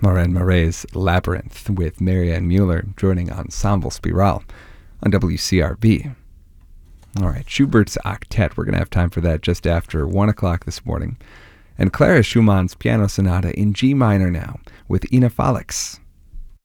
Marin Marais' Labyrinth with Marianne Mueller joining Ensemble Spiral on WCRB. All right, Schubert's Octet. We're going to have time for that just after 1 o'clock this morning. And Clara Schumann's Piano Sonata in G minor now with Ina Felix.